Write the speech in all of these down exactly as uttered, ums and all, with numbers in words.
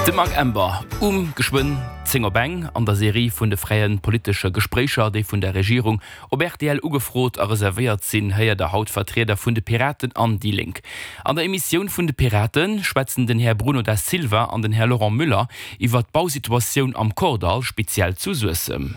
De Mark Ember um geschwinn Zingerbeng an der Serie vun de freien politische Gesprächer, die vun der Regierung ob R T L ugefrot a reserviert sinn heier der Hautvertreter vun de Piraten an die Link. An der Emission vun de Piraten schwätzen den Herr Bruno da Silva an den Herr Laurent Müller iwwer d Bausituation am Kordal speziell zu Suessem.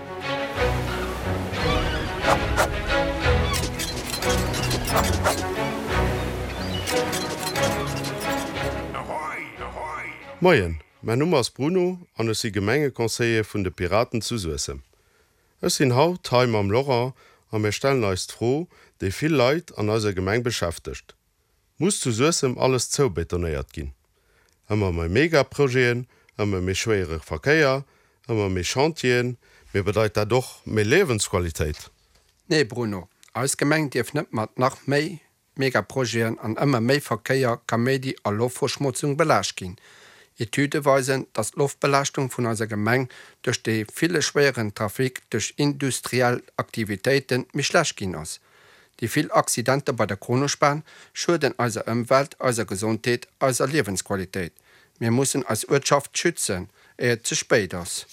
Moien, mein Nummer ist Bruno an es si Gemengekonseille vun de Piraten zu Suessem. Es sinn haut Time am Laurent an mir stellen eist froh, déi viel Leiit an eiser Gemeng beschäftigt. Muss zu Suessem alles zou betoniert gin. Ämmer mei Megaprojeen, ëmmer mé schwere Verkeier, ëmmer mé Chantien, mir bedeit dat doch mé Lebensqualitéit. Nee Bruno, als Gemeng Dief net mat nach méi Megaprojeen an ëmmer méi Verkeier kann méi die a Luftverschmutzung belächt gin. Etüde weisen, dass Luftbelastung von unserer Gemeng durch die viele schweren Trafik durch industrielle Aktivitäten mich schlecht gehen aus. Die vielen Akzidente bei der Chronospan schäden unsere Umwelt, unsere Gesundheit, unsere Lebensqualität. Wir müssen als Wirtschaft schützen, ehe zu spät ist.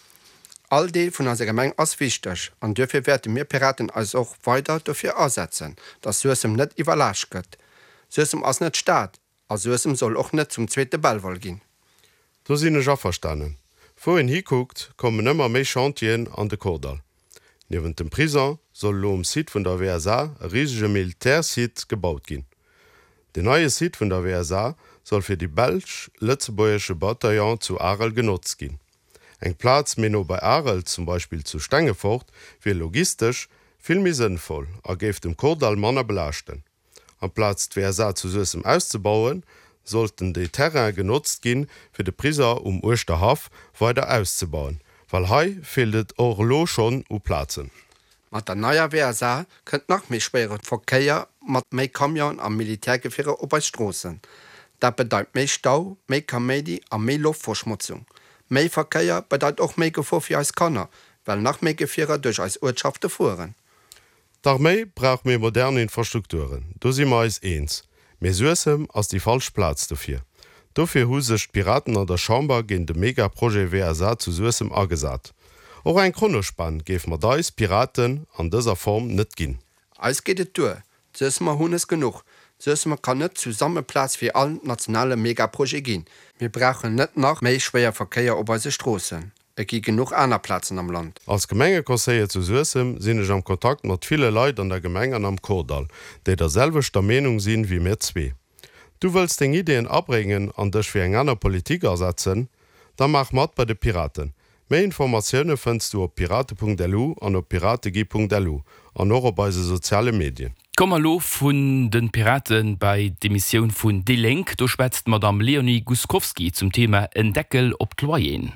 All die von unserer Gemeng ist wichtig und dafür werden wir Piraten also auch weiter dafür einsetzen, dass Suessem nicht überlascht wird. Suessem ist nicht Staat, also Suessem soll auch nicht zum zweiten Ballwall gehen. Da sinn ich auch verstanden. Vorhin hikuckt, kommen immer méi Chantien an de Kordal. Neben dem Prison soll lo am Site vun der W S A ein riesige Militärsite gebaut gin. De neue Site vun der W S A soll fir die belsch-lützebäuersche Bataillon zu Arel genutzt gin. Eng Platz Menno bei Arel zum Beispiel zu Stengefort fir logistisch vielmi sinnvoll a geef dem Kordal Manner belaschten. Am Platz d W S A zu Suessem auszubauen, sollten die Terrain genutzt gin fir de Priser um Osterhaf weiter auszubauen, weil hei fehlt auch lo schon u Platzen. Mat der neuer W S A könnt nach méi schwere Verkeier mat méi Kamion am Militärgefähre op Strossen. Dat bedeit méi Stau, méi Kamedi a méi Luftverschmutzung. Méi Verkeier bedeit auch méi Gefahr fir als Kanner, weil nach méi Gefährer durch als Ortschafte fuhren. D'Armee brauch méi moderne Infrastrukturen. Do si meis eens. Me Suessem ass die falsch Platz dofir. Dofir husecht Piraten an der Chamber gin de Megaproje W S A zu Suessem agesat. Och ein Chronospann geef mat dais Piraten an dëser Form net ginn. Eis geht et due. Suesmer hun es genug. Suesmer kann net zusammenplatz fir allen nationale Megaproje ginn. Wir brauchen net nach méi schwéier Verkeier op se Strossen. Et gi genug aner Platzen am Land. Als Gemengekonseille zu Suessem sinn ich am Kontakt mat viele Leiit an der Gemengen am Kordal, déi derselwech der Menung sinn wie mir zwee. Du willst eng Ideen abbringen an dech fir eng aner Politik ersetzen, dann mach mat bei de Piraten. Mehr Informationen findest du op pirate punkt d l an op pirategi punkt d l an noch bei soziale Medien. Komm lo vun den Piraten bei de Mission vun De Link, du schwätzt Madame Leonie Guskowski zum Thema Endeckel op Kloien.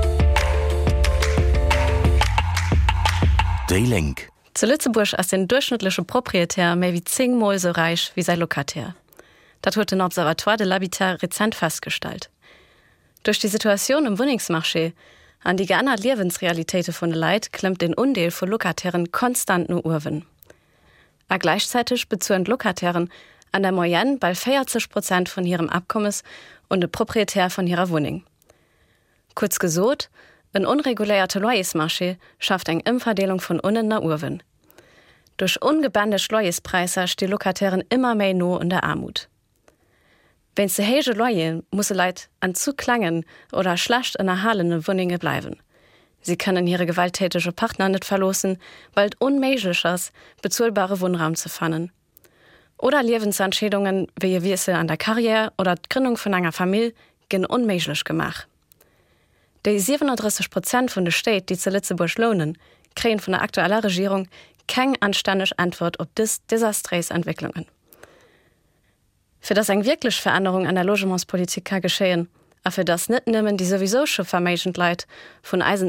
Link. Zu Lützeburg ist ein durchschnittlicher Proprietär mehr wie zehn Mal so reich wie sein Lokatär. Das hat ein Observatoire de l'Habitat rezent festgestellt. Durch die Situation im Wohnungsmarché an die geänderte Lebensrealitäten von den Leuten klemmt den Undeel von Lokatären konstant nur Urwen. Aber gleichzeitig bezogen Lokatären an der Moyenne bei vierzig Prozent von ihrem Abkommens und der Proprietär von ihrer Wohnung. Kurz gesagt, ein unregulierter Loyesmarché schafft eine Umverdelung von unten nach Urwen. Durch ungebannte Loyespreise stehen Lokatären immer mehr nur in der Armut. Wenn sie hohe Loyer muss Leute an zu klangen oder schlecht in erhaltenen Wohnungen bleiben. Sie können ihre gewalttätige Partner nicht verlosen, weil es unmöglich ist, bezahlbare Wohnraum zu finden. Oder Lebensentscheidungen wie ihr Wechsel an der Karriere oder die Gründung von einer Familie gehen unmöglich gemacht. Die siebenunddreißig Prozent von der Städte, die zu Lützeburg lohnen, kriegen von der aktuellen Regierung keine anständige Antwort auf diese desaströse Entwicklungen. Für das eine wirkliche Veränderung an der Logementspolitik kann geschehen, aber für das nicht nehmen die sowieso schon vermeidend Leute von Eisen